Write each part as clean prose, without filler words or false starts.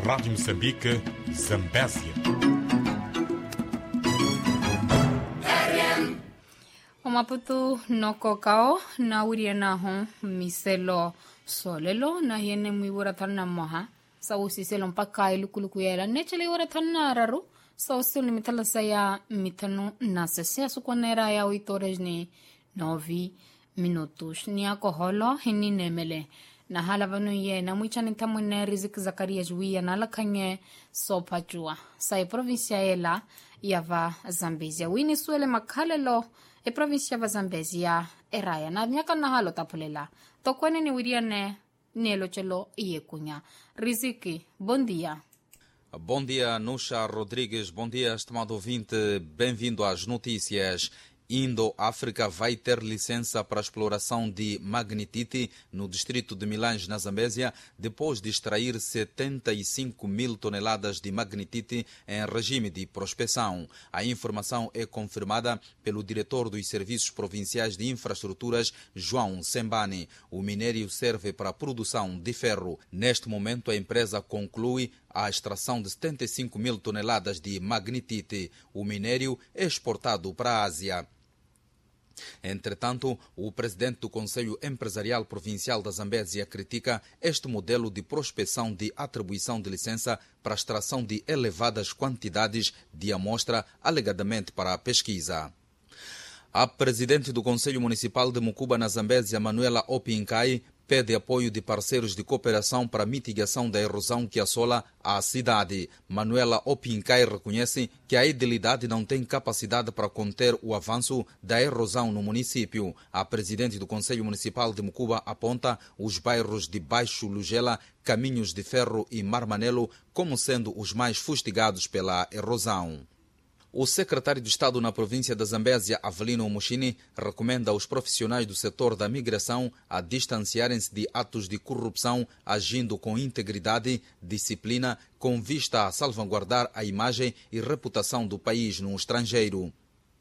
Rádio Moçambique, Zambésia. O Maputo no kokao na uriana hon miselo solelo na hiene mwiwura tanna moha sa usiselo mpaka ilukuluku yela nechele wura tanna raru sa usilo mitala saya mitanu na sese sukwanera ya uitorejni 9 minutos ni akoholo hini nemele na hala vanu ye na mwichani tamune Riziki Zakaria juia na lakanye so pajua sa provincia yela yava Zambezia wini suele makalelo e provincia va Zambezia e raya na nyaka na halo tapulela tokwene ni wiriane nelo chelo iye kunya Riziki, bom dia. Bom dia, Nusha Rodrigues. Bom dia, estimado ouvinte. Bem-vindo às notícias. Indo-África vai ter licença para a exploração de magnetite no distrito de Milange, na Zambésia, depois de extrair 75 mil toneladas de magnetite em regime de prospecção. A informação é confirmada pelo diretor dos Serviços Provinciais de Infraestruturas, João Sembani. O minério serve para a produção de ferro. Neste momento, a empresa conclui a extração de 75 mil toneladas de magnetite. O minério é exportado para a Ásia. Entretanto, o presidente do Conselho Empresarial Provincial da Zambésia critica este modelo de prospecção de atribuição de licença para a extração de elevadas quantidades de amostra, alegadamente para a pesquisa. A presidente do Conselho Municipal de Mucuba, na Zambésia, Manuela Opinkai, pede apoio de parceiros de cooperação para a mitigação da erosão que assola a cidade. Manuela Opinkai reconhece que a edilidade não tem capacidade para conter o avanço da erosão no município. A presidente do Conselho Municipal de Mucuba aponta os bairros de Baixo Lugela, Caminhos de Ferro e Marmanelo como sendo os mais fustigados pela erosão. O secretário de Estado na província da Zambésia, Avelino Mushini, recomenda aos profissionais do setor da migração a distanciarem-se de atos de corrupção, agindo com integridade, disciplina, com vista a salvaguardar a imagem e reputação do país no estrangeiro.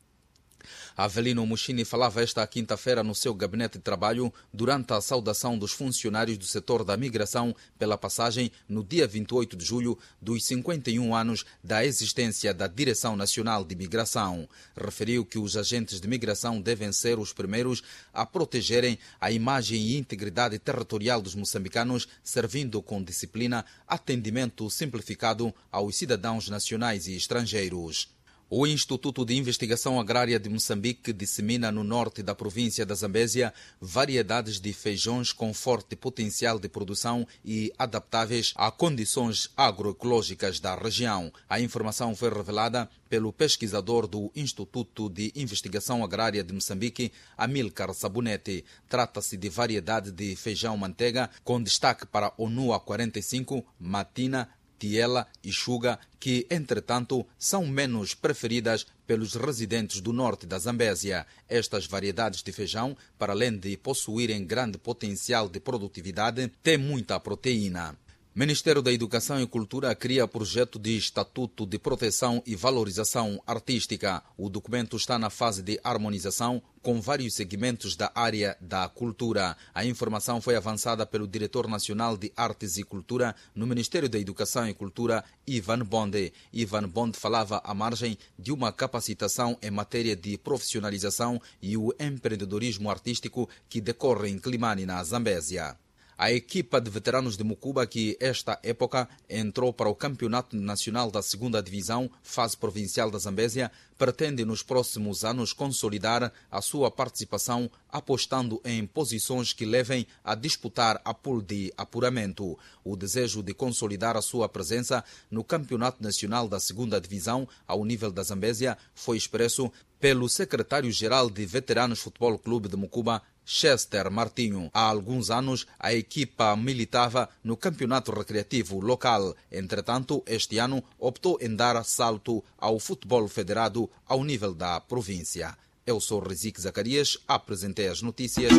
Avelino Mushini falava esta quinta-feira no seu gabinete de trabalho durante a saudação dos funcionários do setor da migração pela passagem, no dia 28 de julho, dos 51 anos da existência da Direção Nacional de Migração. Referiu que os agentes de migração devem ser os primeiros a protegerem a imagem e integridade territorial dos moçambicanos, servindo com disciplina, atendimento simplificado aos cidadãos nacionais e estrangeiros. O Instituto de Investigação Agrária de Moçambique dissemina no norte da província da Zambésia variedades de feijões com forte potencial de produção e adaptáveis a condições agroecológicas da região. A informação foi revelada pelo pesquisador do Instituto de Investigação Agrária de Moçambique, Amílcar Sabonete. Trata-se de variedade de feijão manteiga com destaque para Onua 45, Matina, Tiela e Xuga, que, entretanto, são menos preferidas pelos residentes do norte da Zambésia. Estas variedades de feijão, para além de possuírem grande potencial de produtividade, têm muita proteína. Ministério da Educação e Cultura cria projeto de Estatuto de Proteção e Valorização Artística. O documento está na fase de harmonização com vários segmentos da área da cultura. A informação foi avançada pelo Diretor Nacional de Artes e Cultura no Ministério da Educação e Cultura, Ivan Bonde. Ivan Bonde falava à margem de uma capacitação em matéria de profissionalização e o empreendedorismo artístico que decorre em Climane, na Zambésia. A equipa de veteranos de Mucuba, que esta época entrou para o Campeonato Nacional da 2ª Divisão, fase provincial da Zambésia, pretende nos próximos anos consolidar a sua participação, apostando em posições que levem a disputar a pool de apuramento. O desejo de consolidar a sua presença no Campeonato Nacional da 2ª Divisão, ao nível da Zambésia, foi expresso pelo secretário-geral de Veteranos Futebol Clube de Mucuba, Chester Martinho. Há alguns anos, a equipa militava no campeonato recreativo local. Entretanto, este ano optou em dar salto ao futebol federado ao nível da província. Eu sou Riziki Zacarias, apresentei as notícias.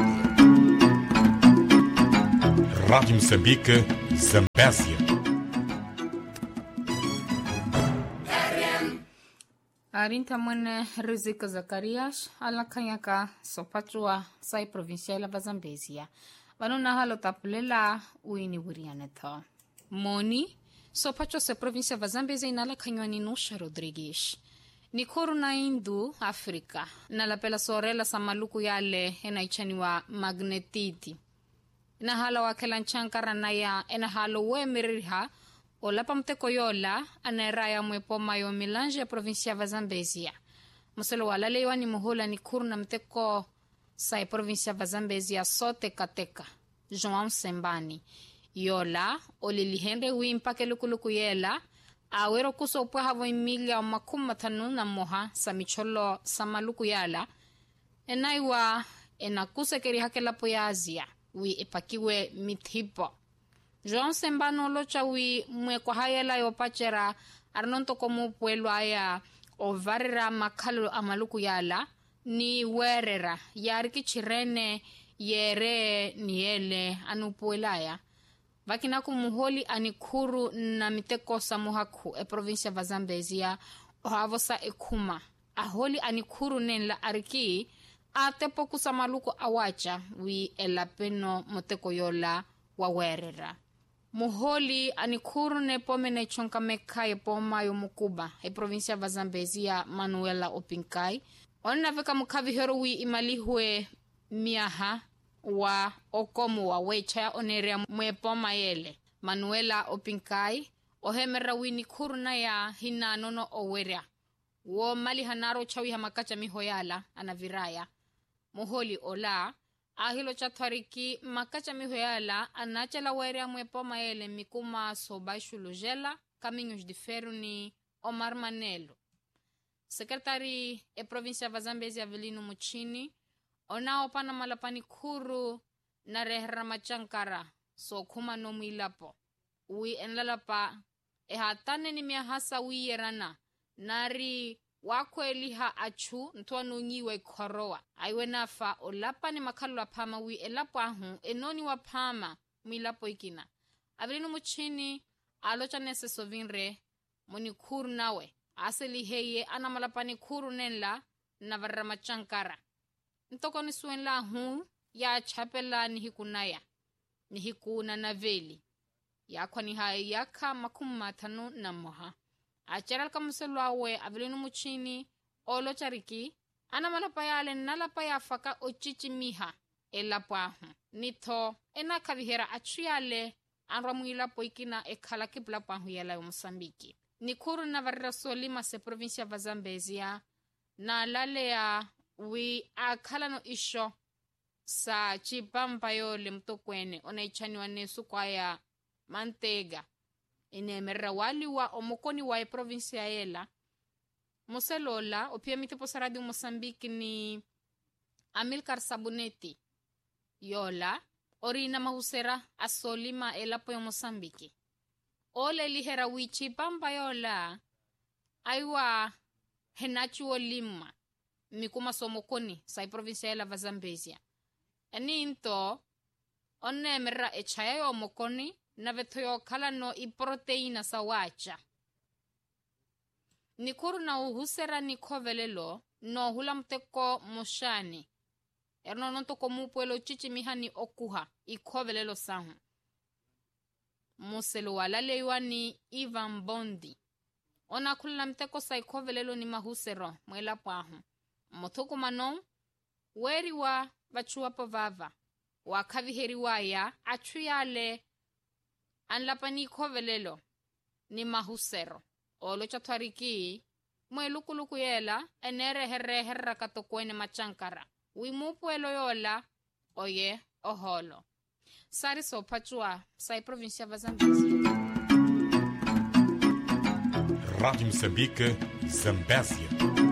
Rádio Moçambique, Zambésia. Arinta mane Riziki Zacarias alakanyaka sopachua sai provincial va Zambezia. Vanuna halo tapulela uini wirianeto. Moni Sopacho se província va Zambézia inala Canhoni Nusha Rodrigues. Ni koru na Indu, Afrika, na la pela sorela sa maluku yale enaichaniwa magnetiti. Na hala wa kelanchankara na ya enahalo we miririha o lapa mteko yola anaeraya mwepo mayo milanje ya provincia va Zambézia. Muselo wala leiwa ni muhula ni kuru na mteko sa provincia va Zambézia sote kateka. João Sembani. Yola olilihenre wimpa kelukuluku yela awero kuso upwe havo emilia makumatanu na moha sa micholo sa maluku yala enaiwa enakuse keri hakelapo ya Azia wi epakiwe mithipo João Sembano locha wi mwe kwa hayela yopachera arnonto komu puelo aya ovarera makalo amaluku yala ni werera yariki chirene yere niele anupuelaya vakina kumuholi anikuru na miteko samuhaku provincia va Zambézia ohavosa ekuma aholi anikuru nenla ariki atepo kusamaluko awacha wi elapeno moteko yola wawerera muholi anikuru ne pomene chonka mekai poma yo mukuba provincia va Zambézia Manuela Opinkai onna veka mukavihero wi imalihwe miaha wa okomu wa wecha onerea mwepoma yele Manuela Opinkai ohemera wini kuruna ya hina nono owerea wo mali hanaro chawi hamakacha mihoyala anaviraya muholi ola ahilo chathariki makacha mihoyala anachela werea mwepoma yele mikuma sobaishulujela caminhos de ferro ni Omar Manelo sekretari provincia va Zambézia Avelino Muchini onao pana malapani kuru na rehra machankara so kuma no milapo ui enlalapa hatane ni miahasa wi yerana nari wako eliha achu ntuanu nyiwe koroa aiwe nafa olapa ni makalo apama wi elapo ahu enoni wapama milapo ikina Avelino Muchini alocha nese sovinre moni kuru nawe aseli heye ana malapani kuru nenla na varra machankara ntoko ni suenla ya chapela ni hikunaya ni hikuna na veli ya kwa ni hai yaka makumatanu na moha acheral kamuselo awe Avelino Muchini olo chariki ana malapa yale nalapa ya faka ochichi miha elapa nito ena kavihera achuyale anramuila poikina ekhala kipla pahu yala Mosambiki ni kuru na varra solima se provincia va Zambézia na lale ya wi akhala no isho sa chipampa yole mtokwene onaichaniwa nesu kwa ya mantega inemerra wali wa omokoni wa provincia yela muselola opia mitepo saradi Mosambiki ni Amilcar Sabuneti yola orina mahusera asolima elapo ya Mosambiki ole lihera wi chipampa yola aiwa henachu olima mikuma somokoni sa provincia yela va Zambézia ani into onne merra echaya yo mokoni na vethoyo khala no iproteina sa wacha nikuru na uhusera ni khovelelo no hulamteko moshani erno nonto komu puelo chichi mihani okuha ikhovelelo sahu muselo wala leiwani Ivan Bondi ona khulamteko sa ikhovelelo ni mahusero mwela pahu motoko manon weriwa vachua pavava wakaviheriwa ya achuyale anlapani khovelelo ni mahusero olo chathariki mwelukuluku yela enereherra katokwene machankara wimupuelo yola oye oholo sari sopachua sai provincia va Zambézia Rádio Moçambique, Zambézia.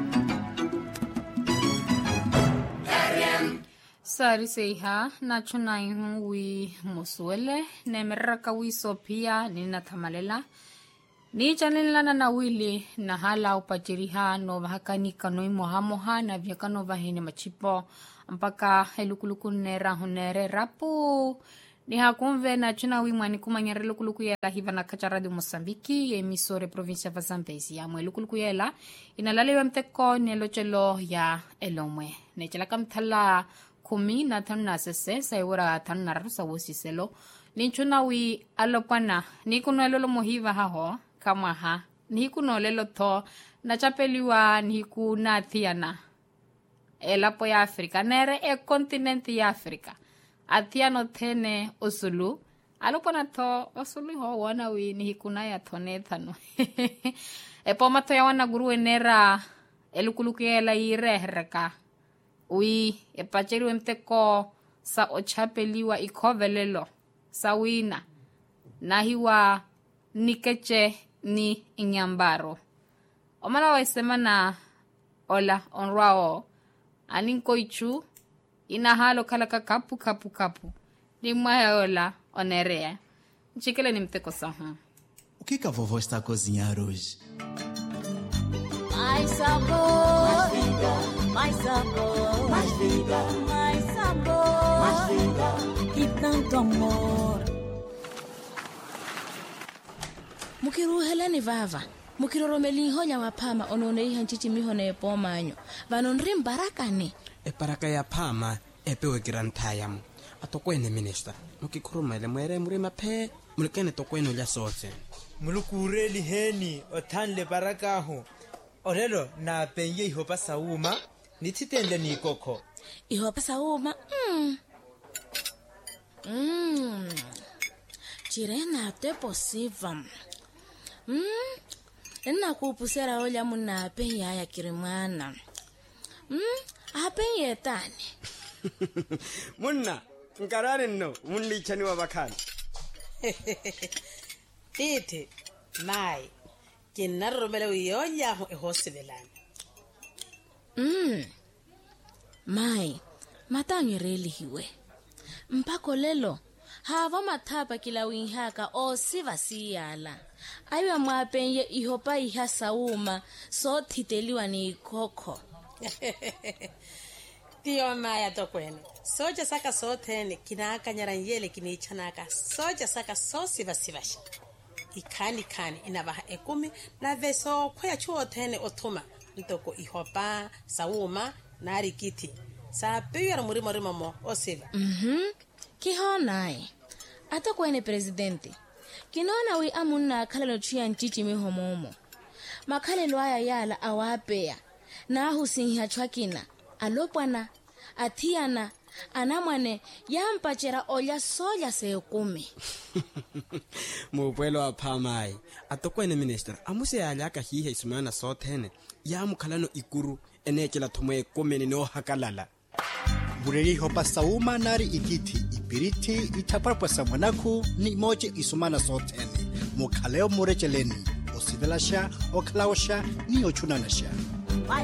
Sari seiha na chunai wi musuele nemeraka wi sopia nina thamalela ni chanela na wili na hala upachiriha no vahakani kanoi mohamoha na vyakano vahine machipo mpaka elukuluku nera hunere rapu ni hakumve na chuna wi mwani kumanyere lukuluku yela hiva na kacharadi Mosambiki emisore provincia va Zambézia mwe lukuluku yela inalalewe mteko nelochelo ya elomwe nechela kamthala kumi na tanu na sese sa iwara tanu na raru sa wosiselo ninchunawi alopana nikunolelo mohiva haho kama ha nikunolelo to na chapeliwa nikunathiana elapo ya Afrika nere kontinenti ya Afrika atiano tene osulu alopana to osulu ho wana wi nikuna ya tonethano epoma to ya wana guru enera elukulukiela irehereka ui epacheri mteko sa ochapeliwa ikovelelo sa wina nahiwa nikeche ni inyambaro omana waisema na ola onrao aninko ichu inahalo kalaka kapu ni mwaola onerea nchikele ni mteko saha. O que a vovó está a cozinhar hoje? Mais sabor, mais vida, mais sabor, mais vida, mais sabor, mais vida e tanto amor. Mukiruhelani vava, mukiroromeli honya wapama onone ihanchichi mihone epomanyo. Vanonri mbarakani. Eparaka ya pama epewe grantayam. Atokwene minister. Mukikurumele mwere murima pe mulekene tokwene ulya sote. Mulukureli heni othanle barakaho. Orelo na penye ihopa sauma nititende ni koko. Ihopa sauma. Chirena te posiva. Ena kupusera olya muna penya ya kirimwana. Apenye tani. Munna nkarare no munli chani wa bakani. Titi mai kinaromelo yonya ho ehosibelana. Mai matangireli hiwe. Mpako lelo hava mathapa kila winhaka o sivasiyala. Aywa mwapenye ihopa iha sauma so titeliwa ni koko. Tio maya tokwene. Soja saka sotene kinaka nyaranyele kinichanaka. Soja saka so sivasivasha. Ikani inabaha ekumi na veso kwaya chuo tene otuma. Ntoko ihopa sauma na rikiti. Sa piyara murima mo osiva. Kihonai. Ata kwene presidente. Kinona wi amuna kalelo chia nchichi mihomomo. Makalelo aya yala awapea. Na husinha chwakina. Alopwana. Atiana. Anamwane yampachera olya soya seukumi. Mupwelo wa pamai. Atokwene minister. Amuse alaka hihe isumana sotene. Yamu kalano ikuru enechela tumwe kumeni no hakalala. Bureri hopa sauma nari ikiti ipiriti itaparpa samanaku ni moje isumana sotene. Mukaleo murecheleni. Osivelasha, okalawasha, ni ochunanasha.